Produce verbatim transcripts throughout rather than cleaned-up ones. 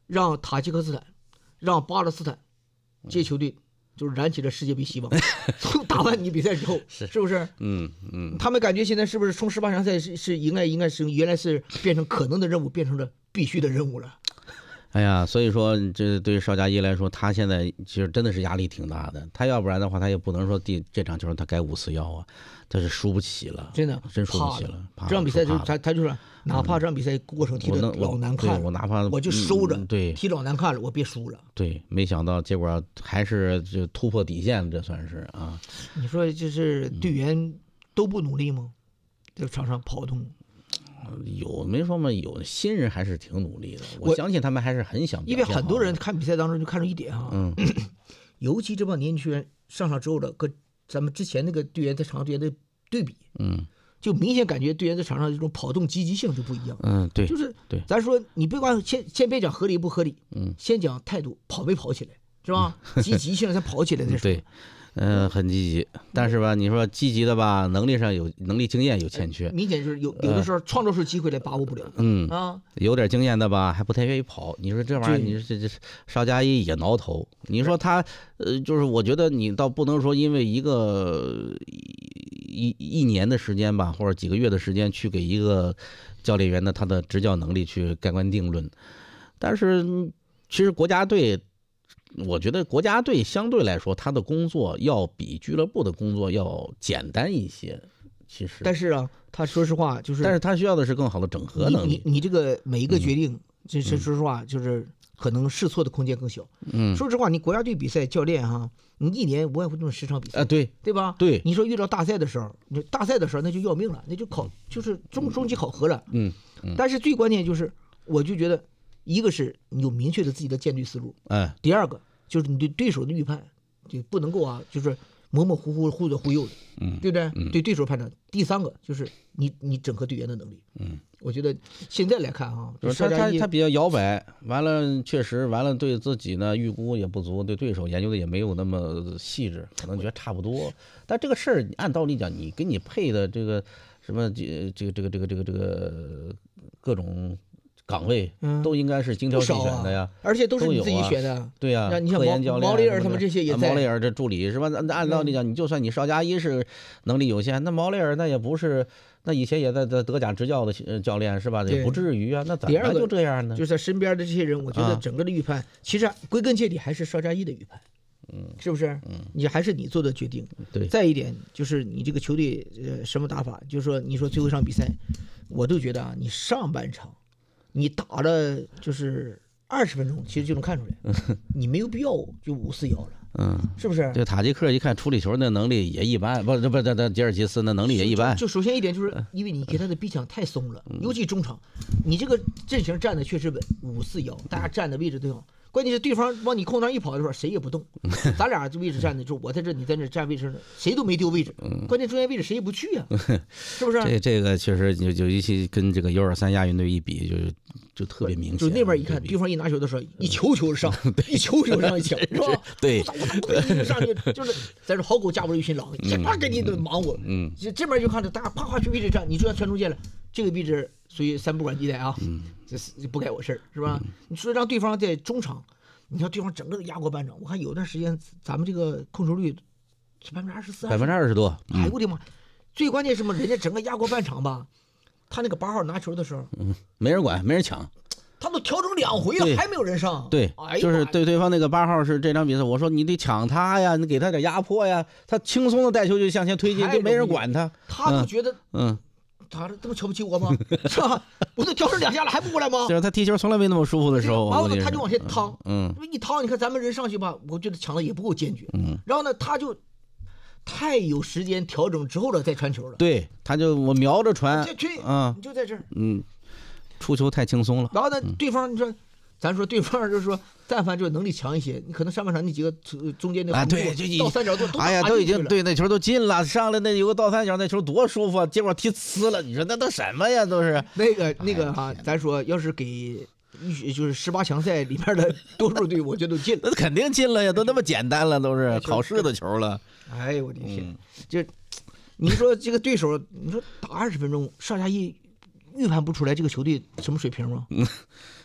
让塔吉克斯坦、让巴勒斯坦这些球队就是燃起了世界杯希望。从打完你比赛之后，是, 是不是？ 嗯嗯， 他们感觉现在是不是冲十八强赛是是应该应该是原来是变成可能的任务，变成了必须的任务了。 哎呀，所以说这对于邵佳一来说，他现在其实真的是压力挺大的。他要不然的话，他也不能说第这场球他该五四幺啊，他是输不起了， 真的真输不起了。 这场比赛就他他就是哪怕这场比赛过程踢得老难看， 我, 我哪怕我就收着， 嗯、对， 踢老难看了，我别输了。 对，没想到结果还是就突破底线，这算是啊。 你说就是队员都不努力吗？在场上跑动。 有没说嘛？有新人还是挺努力的，我相信他们还是很想表现好的。 因为很多人看比赛当中就看出一点哈， 嗯， 尤其这帮年轻球员上场之后的，跟咱们之前那个队员在场上队员的对比， 嗯， 就明显感觉队员在场上这种跑动积极性就不一样。 嗯，对， 就是对， 咱说你别管先先别讲合理不合理， 嗯， 先讲态度，跑没跑起来是吧？积极性才跑起来再说。 对。嗯、呃，很积极，但是吧，你说积极的吧，能力上有能力经验有欠缺， 明显就是有有的时候创造出机会来把握不了。 嗯啊， 有点经验的吧，还不太愿意跑。你说这玩意儿，你说这这邵佳一也挠头。你说他呃，就是我觉得你倒不能说因为一个一一年的时间吧，或者几个月的时间去给一个教练员的他的执教能力去盖棺定论，但是其实国家队。我觉得国家队相对来说，他的工作要比俱乐部的工作要简单一些。其实， 但是啊，他说实话就是， 但是他需要的是更好的整合能力。 你你你这个每一个决定，这、嗯、是说实话，就是可能试错的空间更小。 嗯， 说实话，你国家队比赛教练哈，你一年无外乎这么十场比赛啊，对对吧？ 对， 你说遇到大赛的时候，你大赛的时候那就要命了，那就考就是终终极考核了。 嗯嗯。 但是最关键就是，我就觉得，一个是你有明确的自己的建队思路， 哎， 第二个。就是你对对手的预判，就不能够啊，就是模模糊糊、忽左忽右的， 嗯， 对不对？ 嗯、 对对手判断。第三个就是你你整合队员的能力， 嗯， 我觉得现在来看啊， 就是他他他比较摇摆，完了确实完了对自己呢预估也不足，对对手研究的也没有那么细致，可能觉得差不多。但这个事儿按道理讲，你给你配的这个什么这这个这个这个这个这个各种。岗位都应该是精挑细选的呀、 嗯啊，而且都是你自己选的。 啊对呀、啊， 你像毛毛雷尔他们这些也在。 毛雷尔这助理是吧？那按道理讲，你就算你邵佳一是能力有限，那毛雷尔那也不是，那以前也在在德甲执教的教练是吧？也不至于啊。那怎么就这样呢？ 就是在身边的这些人，我觉得整个的预判，啊、其实归根结底还是邵佳一的预判。 嗯， 是不是？ 嗯， 你还是你做的决定。 对。 再一点就是你这个球队呃什么打法？就是说你说最后一场比赛，我都觉得啊，你上半场。你打了就是二十分钟，其实就能看出来，你没有必要就五四幺了， 嗯， 是不是？ 这塔吉克一看处理球那能力也一般，不，这不，这这吉尔吉斯那能力也一般。 就, 就首先一点就是因为你给他的逼抢太松了，尤其中场，你这个阵型站的确实稳，五四幺，大家站的位置都好。关键是对方往你空当一跑的时候，谁也不动，咱俩这位置站的，就我在这，你在这站位置，谁都没丢位置。关键中间位置谁也不去啊，是不是？ 这这个确实就就一起跟这个 U 二三亚运队一比，就就特别明显。 就那边一看，对方一拿球的时候，一球球上，一球球上一抢，是吧？ 对， 上去就是在这好狗架不住一群狼，一下给你忙我。嗯，这边就看着大家啪啪去位置站，你就要传中间了，这个位置属于三不管地带啊， 嗯， 这是不该我事儿，是吧？你说让对方在中场。你看对方整个压过半场，我看有段时间咱们这个控球率是百分之二十四， 百分之二十多。 哎呦我的妈！最关键是什么？人家整个压过半场吧，他那个八号拿球的时候， 嗯，没人管，没人抢， 他都调整两回了，还没有人上。 对， 哎、 就是对对方那个八号是这场比赛，我说你得抢他呀，你给他点压迫呀，他轻松的带球就向前推进，就没人管他， 他都觉得嗯。嗯他这么瞧不起我吗？是吧？我都调整两下了，还不过来吗？ 就是他踢球从来没那么舒服的时候。 然后呢，他就往前趟， 嗯， 一趟，你看咱们人上去吧，我觉得抢的也不够坚决， 嗯。 然后呢，他就太有时间调整之后了再传球了。 对，他就我瞄着传， 这这， 嗯， 你就在这儿， 嗯，出球太轻松了。 然后呢，对方你说。咱说对方就是说，但凡就能力强一些，你可能上半场那几个中间那啊，对，就倒三角都哎呀，都已经对那球都进了，上来那有个倒三角那球多舒服啊，结果踢呲了，你说那都什么呀？都是那个那个哈、啊，咱说要是给就是十八强赛里面的多数队，我觉得都进了， 那肯定进了呀，都那么简单了，都是考试的球了。 哎呦我的天，嗯、就你说这个对手，你说打二十分钟，邵佳一预判不出来这个球队什么水平吗？ 嗯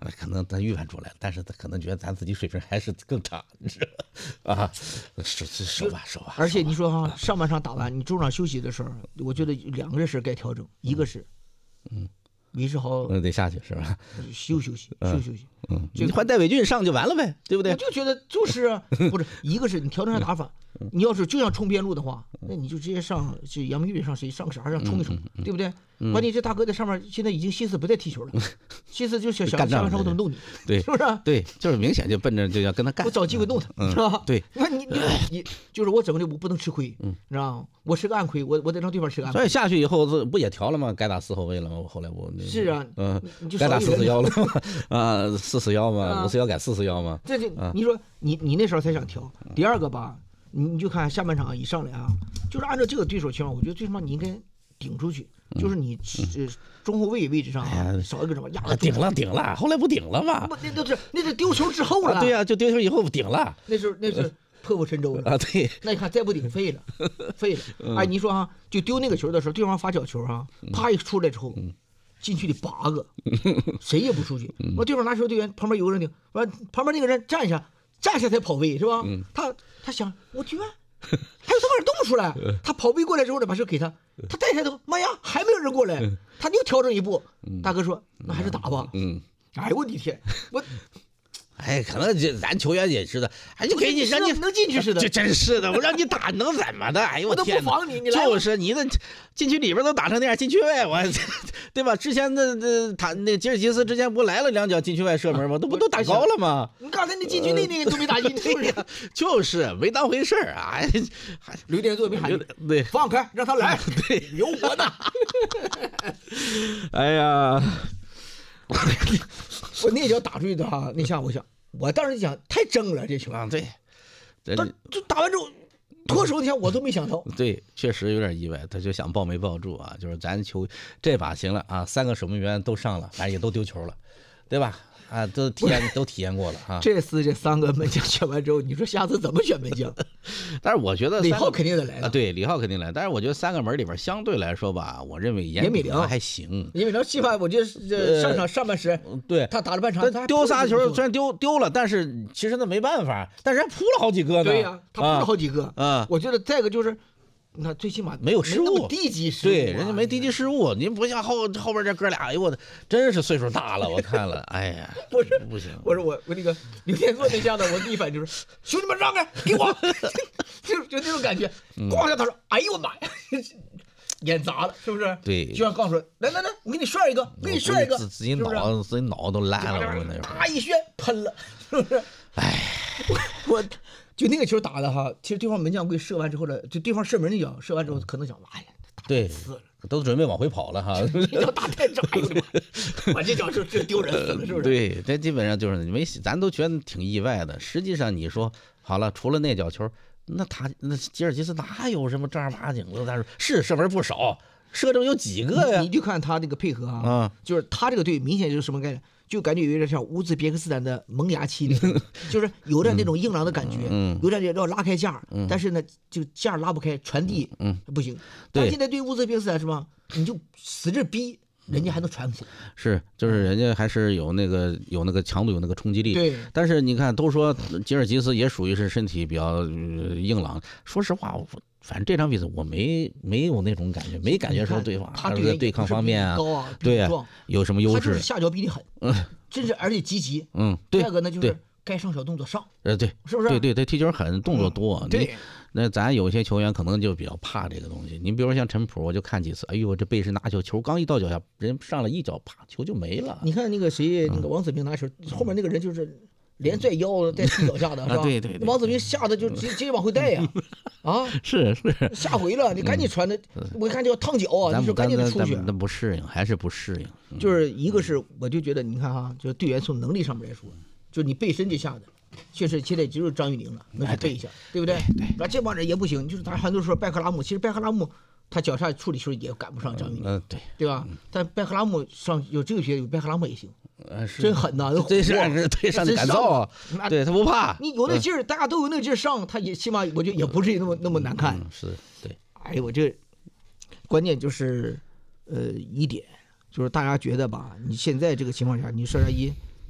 可能他预判出来了，但是他可能觉得咱自己水平还是更差，是吧？啊，是是守吧守吧。 而且你说哈，上半场打完，你中场休息的时候，我觉得两个事该调整，一个是，嗯，韦世豪嗯得下去是吧？ 休休息休休息， 嗯，你换戴伟俊上就完了呗，对不对？ 我就觉得就是啊，不是一个是你调整下打法，你要是就想冲边路的话，那你就直接上是杨明宇上谁上个啥上冲一冲，对不对？关键这大哥在上面现在已经心思不在踢球了，心思就想想下半场我怎么弄你， 对， 是不是？ 对，就是明显就奔着就要跟他干， 我找机会弄他，是吧？ 对， 你看你你你就是我整个就不能吃亏，你知道吗？我吃个暗亏，我我得让对方吃个暗亏。 所以下去以后不也调了吗？该打四后卫了吗？我后来我是啊， 嗯，该打四四幺了吗？啊，四四幺嘛，五四幺改四四幺嘛。 这就你说你你那时候才想调，第二个吧，你你就看下半场一上来啊，就是按照这个对手情况，我觉得最起码你应该顶出去，就是你呃中后卫位置上啊少一个什么压着顶了顶了，后来不顶了吗？ 那都是那是丢球之后了。 对呀，就丢球以后顶了。 那时候那是破釜沉舟了啊，对。 那你看再不顶废了，废了。哎，你说啊，就丢那个球的时候，对方发角球啊，啪一出来之后。禁区里八个，谁也不出去。完，对方拿球队员旁边有个人顶，完旁边那个人站下，站下才跑位是吧？他他想，我去，还有他妈人动不出来。他跑位过来之后呢，把球给他，他再抬头，妈呀，还没有人过来，他又调整一步。大哥说，那还是打吧。嗯，哎呦我的天，我。 哎，可能这咱球员也知道，哎，就给你让你能进去似的， 这真是的，我让你打能怎么的？哎呦我天， 我都不防你，你来就是你的禁区里边都打成那样，禁区外我，对吧？之前的这他那吉尔吉斯之前不来了两脚禁区外射门吗？都不都打高了吗？ 你刚才那禁区内那个都没打进， 对呀，就是没当回事儿啊！哎， 刘点做没喊对， 放开让他来，对，有我呢。 哎呀。 我那脚打出去的哈，那下我想，我当时想太正了这球啊，对， 他就打完之后脱手那下我都没想到， 对，确实有点意外，他就想抱没抱住啊，就是咱球这把行了啊，三个守门员都上了，反正也都丢球了，对吧？啊，都体验都体验过了啊。 这次这三个门将选完之后，你说下次怎么选门将？ 但是我觉得李浩肯定得来啊，对，李浩肯定来。但是我觉得三个门里边相对来说吧，我认为严美良还行。 严美良起码我觉得这上场上半时， 对他打了半场， 他丢仨球虽然丢丢了，但是其实那没办法，但是还扑了好几个呢。 对呀，他扑了好几个。 啊， 我觉得再一个就是。那最起码没有失误， 低级失误， 对，人家没低级失误。您不像后后边这哥俩，哎呦我的，真是岁数大了，我看了，哎呀， 不是不行， 我说我我那个刘天作那下的，我第一反应就是兄弟们让开，给我，就就那种感觉。咣一下他说，哎呦我妈呀，眼砸了，是不是？ 对， 就像刚说，来来来，我给你涮一个，我给你涮一个， 自自己脑自己脑都烂了，我那会儿， 啪一旋喷了，是不是？ 哎， 我。就那个球打的哈，其实对方门将给射完之后呢，就对方射门那脚射完之后，可能想，哎呀， 对，都准备往回跑了哈。 这脚打太正，哎呦我的妈！我这脚就这丢人死了，是不是？ 对，这基本上就是没，咱都觉得挺意外的。实际上你说好了，除了那脚球，那他那吉尔吉斯哪有什么正儿八经的？但是是射门不少，射正有几个呀？ 你就看他这个配合啊， 啊， 就是他这个队明显就是什么概念？就感觉有点像乌兹别克斯坦的萌芽期里，就是有点那种硬朗的感觉， 嗯， 有点要拉开架，嗯，但是呢，就架拉不开，传递，嗯，不行。但现在对乌兹别克斯坦是吧？你就使劲逼，人家还能传起来。 是，就是人家还是有那个有那个强度，有那个冲击力。 对。 但是你看，都说吉尔吉斯也属于是身体比较、呃、硬朗。说实话，我反正这场比赛我没没有那种感觉，没感觉说对方他在对抗方面啊， 啊对啊，有什么优势？他就是下脚比你狠，嗯，真是而且积极， 嗯，对。 再一个呢就是该上小动作上， 呃，对， 是不是？ 对对，他踢球狠，动作多。 嗯、对。 那咱有些球员可能就比较怕这个东西。你比如说像陈普，我就看几次，哎呦，这背身拿球，球刚一到脚下，人上了一脚，啪，球就没了。 你看那个谁，那个王子明拿球，嗯、后面那个人就是连拽腰带踢脚下的，是吧？ 对对对。 王子明吓得就直直接往回带呀，啊， 是是， 吓回了，你赶紧传的，我看就要烫脚啊，你说赶紧得出去。 那不适应，还是不适应。 就是一个是，我就觉得你看哈，就是队员从能力上面来说，就是你背身这下的。确实，现在只有张玉宁了，能去背一下，对不对？那这帮人也不行，就是咱很多说拜克拉姆，其实拜克拉姆他脚下处理球也赶不上张玉宁， 嗯，对， 对吧？但拜克拉姆上有这个学有拜克拉姆也行， 呃， 真狠呐， 这是对上去赶造啊，对他不怕， 你有那劲儿，大家都有那劲儿上，他也起码我觉得也不至于那么那么难看， 是对。 哎呦，我这关键就是呃一点，就是大家觉得吧，你现在这个情况下，你邵佳一。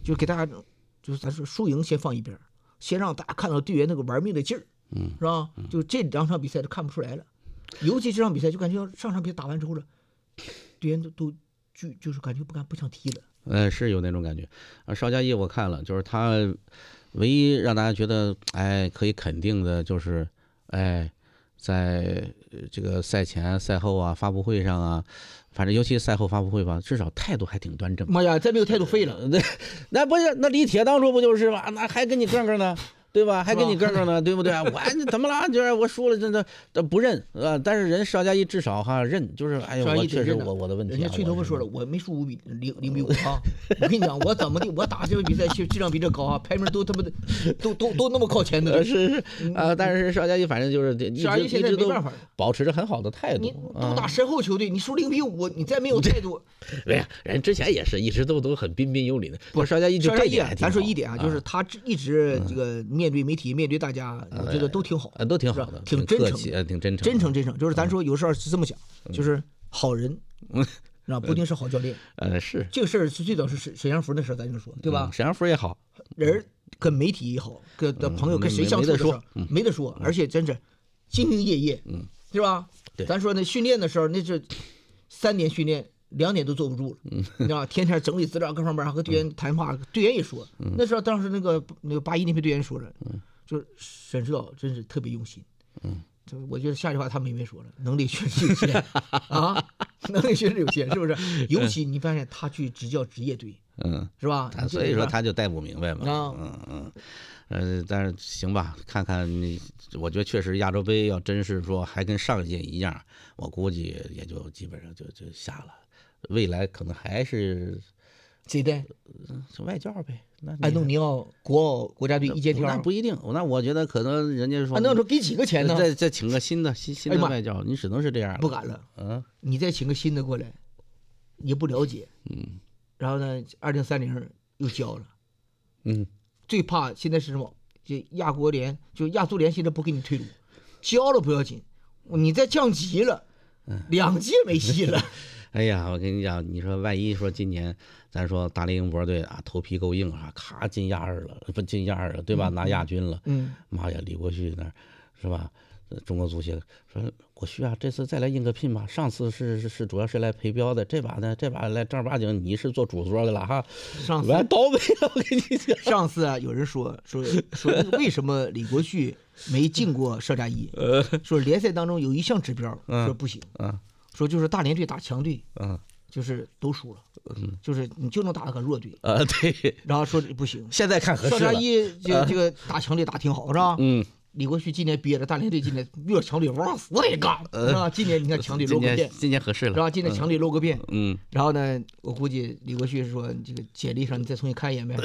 就给大家就是咱说输赢先放一边，先让大家看到队员那个玩命的劲儿， 嗯， 是吧？就这两场比赛都看不出来了，尤其这场比赛就感觉上场比赛打完之后了，队员都都就就是感觉不敢不想踢了。 呃，是有那种感觉啊。邵佳一我看了，就是他唯一让大家觉得哎可以肯定的就是，哎，在这个赛前赛后啊发布会上啊，反正尤其赛后发布会吧，至少态度还挺端正。 妈呀，再没有态度废了。 那那不是那李铁当初不就是吗？那还跟你杠杠呢？对吧？还跟你杠杠呢，对不对？我怎么了？就是我输了，真的这不认啊。但是人邵佳一至少哈认，就是哎呦，我确实我我的问题、啊。 人家吹头发说了，我没输五比零零比五啊。我跟你讲，我怎么的，我打这个比赛质质量比这高啊，排名都他妈的都都都那么靠前的。 是是啊，但是邵佳一反正就是一直一直都保持着很好的态度。 你都打身后球队，你输零比五，你再没有态度。 对呀，人之前也是一直都都很彬彬有礼的。不，邵佳一就这一点， 咱说一点啊，就是他一直这个面对媒体、面对大家，我觉得都挺好， 都挺好的， 挺真诚， 挺真诚， 真诚真诚。就是咱说有时候是这么讲，就是好人，啊，不一定是好教练。 呃，是这个事儿是最早是沈沈阳福那事儿，咱就说对吧？ 沈阳福也好， 人跟媒体也好，跟的朋友跟谁相处的时候没得说，而且真是兢兢业业， 嗯， 是吧？咱说那训练的时候，那是三年训练。两点都坐不住了，你知道吧？天天整理资料，各方面还和队员谈话，队员也说，那时候当时那个那个八一那批队员说了，就是沈指导真是特别用心， 嗯， 我觉得下句话他们也没说了，能力确实有限啊，能力确实有限，是不是？尤其你发现他去执教职业队， 嗯， 是吧？ 所以说他就带不明白嘛， 啊， 嗯嗯。呃，但是行吧，看看你，我觉得确实亚洲杯要真是说还跟上一届一样，我估计也就基本上就就下了。未来可能还是谁带？ 是外教呗。那安东尼奥国奥国家队一肩条， 那不一定。那我觉得可能人家说， 安东尼奥给几个钱呢？ 再再请个新的新新的外教，你只能是这样。 不敢了。嗯，你再请个新的过来，也不了解。 嗯。 然后呢，二零三零又交了。 嗯。 最怕现在是什么？就亚国联，就亚足联现在不给你退路，交了不要紧，你再降级了，两届没戏了。 哎呀，我跟你讲，你说万一说今年咱说大连英博队啊头皮够硬啊，咔进亚二了，不进亚二了，对吧？拿亚军了， 嗯， 妈呀，李国旭那是吧？中国足协说国旭啊，这次再来应个聘吧。上次是是是主要是来陪标的，这把呢，这把来正儿八经你是做主桌的了哈。 上次完倒霉了，我跟你讲。 上次啊，有人说说说为什么李国旭没进过邵佳一？说联赛当中有一项指标说不行， 嗯， 说就是大连队打强队， 嗯， 就是都输了， 嗯， 就是你就能打得个弱队， 啊对。 然后说不行， 现在看合适了。 邵佳一这这个打强队打挺好是吧？ 嗯。 李国旭今年憋着大连队，今年越强队往死里干，是吧？今年你看强队露个遍， 今年合适了， 是吧？今年强队露个遍， 嗯。 然后呢，我估计李国旭说这个简历上你再重新看一眼呗。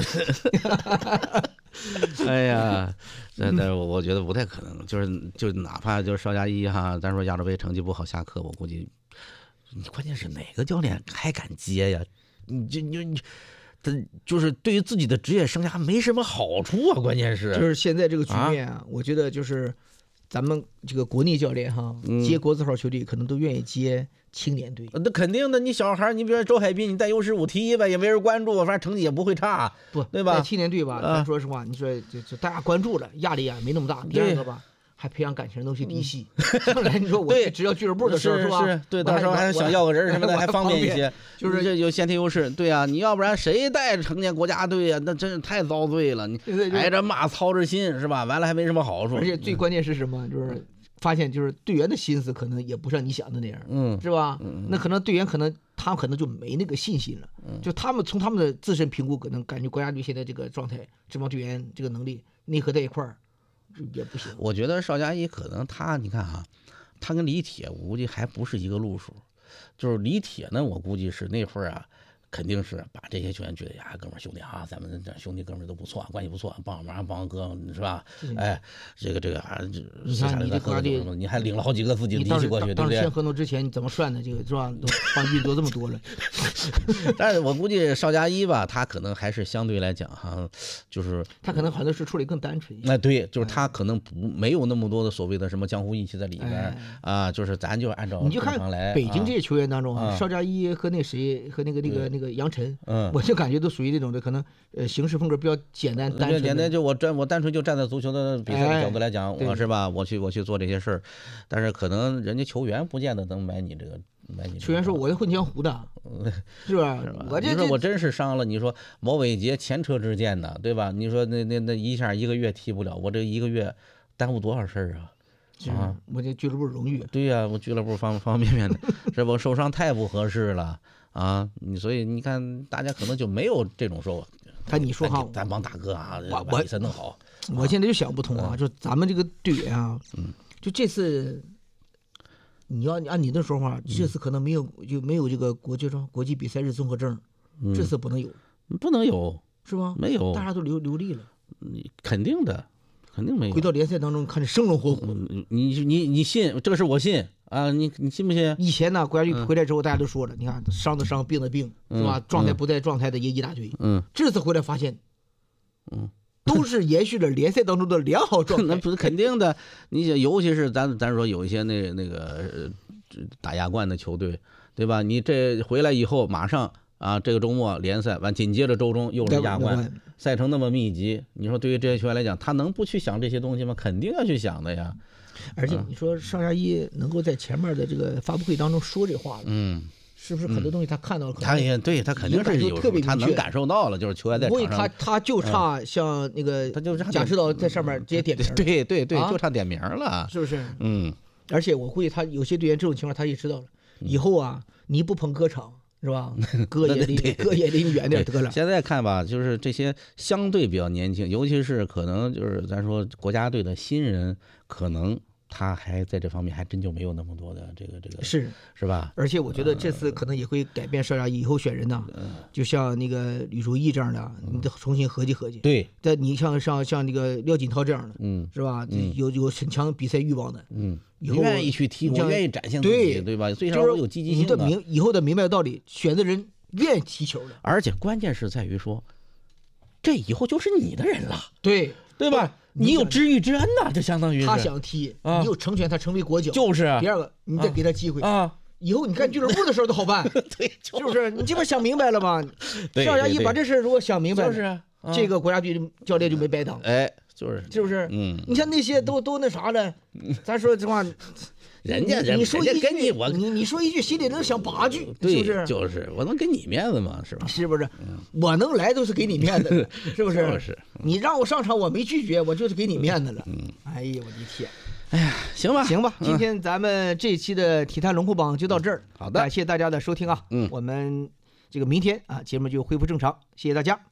哎呀，但但是我我觉得不太可能，就是就哪怕就是邵佳一哈，咱说亚洲杯成绩不好下课，我估计，你关键是哪个教练还敢接呀？你就你你。他就是对于自己的职业生涯没什么好处啊，关键是就是现在这个局面啊，啊我觉得就是咱们这个国内教练哈，嗯、接国字号球队可能都愿意接青年队。 那肯定的，你小孩，你比如说周海滨，你带 U 十五踢吧，也没人关注，反正成绩也不会差， 不对吧？ 青年队吧，咱说实话，你说就就大家关注了，压力啊没那么大。第二个吧。还培养感情的东西嫡系，将来你说我只要俱乐部的时候是吧？ 是，对，到时候还想要个人什么的还方便一些， 就是这有先天优势。对啊，你要不然谁带着成年国家队啊？那真是太遭罪了。你挨着骂操着心是吧？完了还没什么好处。 而且最关键是什么？就是发现就是队员的心思可能也不像你想的那样， 嗯， 是吧？那可能队员可能他们可能就没那个信心了，就他们从他们的自身评估，可能感觉国家队现在这个状态，这帮队员这个能力内核在一块儿。也不行， 我觉得邵佳一可能他，你看哈，他跟李铁，我估计还不是一个路数。就是李铁呢，我估计是那会儿啊，肯定是把这些球员觉得呀，哥们儿兄弟啊，咱们这兄弟哥们儿都不错，关系不错，帮忙帮哥是吧？哎，这个这个还你看你这国家队， 你还领了好几个自己离奇过去，对不对？ 签合同之前你怎么算的？这个是吧？都帮运多这么多了。 但是我估计邵佳一吧，他可能还是相对来讲哈，就是他可能很多事处理更单纯一些。 那对，就是他可能不没有那么多的所谓的什么江湖义气在里边啊，就是咱就按照你就看北京这些球员当中啊， 邵佳一和那谁和那个那个那个杨晨， 嗯， 我就感觉都属于那种的，可能呃行事风格比较简单单纯。 简单就我站我单纯就站在足球的比赛的角度来讲， 哎、 我是吧？我去我去做这些事儿，但是可能人家球员不见得能买你这个。 球员说我是混江湖的，是吧？ 是吧我这你说我真是伤了，你说毛伟杰前车之鉴呢，对吧？你说那那那一下一个月踢不了，我这一个月耽误多少事儿啊？啊， 我这俱乐部荣誉。 对呀、啊，我俱乐部方方面面的，是吧？受伤太不合适了啊！你所以你看，大家可能就没有这种说， 看你说哈， 咱帮大哥啊， 我把比赛弄好。 我现在就想不通啊， 嗯、 就咱们这个队员啊， 嗯， 就这次。你要按你的说法，这次可能没有就没有这个国际上国际比赛日综合症， 嗯、 这次不能有， 不能有是吧？ 没有， 大家都流流利了， 肯定的，肯定没有。 回到联赛当中看着生龙活虎， 嗯、你你你信这个事我信啊，你你信不信？ 以前呢，国家队回来之后，大家都说了，你看伤的伤，病的病，是吧？状态不在状态的也一大堆。 嗯， 这次回来发现， 嗯。 都是延续了联赛当中的良好状态， 那不是肯定的。你想，尤其是咱咱说有一些那那个打亚冠的球队，对吧？你这回来以后，马上啊，这个周末联赛完，紧接着周中又是亚冠，赛程那么密集，你说对于这些球员来讲，他能不去想这些东西吗？肯定要去想的呀。 而且你说邵佳一能够在前面的这个发布会当中说这话了， 嗯。 是不是很多东西他看到了？ 他也对他肯定是有， 特别他能感受到了，就是球员在场上。 他他就差像那个， 他就贾指导在上面直接点名。 对对对，就差点名了， 是不是？ 嗯。 而且我估计他有些队员这种情况他也知道了，以后啊，你不捧歌场是吧？歌也离歌也离远点得了。 现在看吧，就是这些相对比较年轻，尤其是可能就是咱说国家队的新人，可能。他还在这方面还真就没有那么多的这个这个是是吧？ 而且我觉得这次可能也会改变邵佳一以后选人呐， 嗯、 就像那个吕如意这样的，你得重新合计合计。 对， 但你像像像那个廖锦涛这样的， 嗯， 是吧？ 嗯、 有有很强比赛欲望的， 嗯， 以后愿意去踢，我愿意展现自己，对, 对吧？最少我有积极性的。你的明以后的明白道理，选择人愿意踢球的， 而且关键是在于说，这以后就是你的人了， 对对吧？你有知遇之恩呐，就相当于他想踢， 啊、 你有成全他成为国脚， 就是。 第二个，你得给他机会啊， 以后你干俱乐部的时候都好办， 对， 是不是？你这边想明白了吧？ 对， 邵佳一把这事如果想明白， 就是、啊、 这个国家队教练就没白当。 哎，就是， 是不是？ 嗯， 你像那些都都那啥了，咱说这话。 人家人你说人家跟你我你你说一句心里能想八句， 对， 是不是？ 就是我能给你面子吗？是吧？ 是不是？我能来都是给你面子，是不是？ 就是。 你让我上场，我没拒绝，我就是给你面子了。 嗯。 哎呀，我的天！ 哎呀，行吧， 行吧，今天咱们这期的体坛龙虎榜就到这儿。 好的， 感谢大家的收听啊。 嗯。 我们这个明天啊，节目就恢复正常，谢谢大家。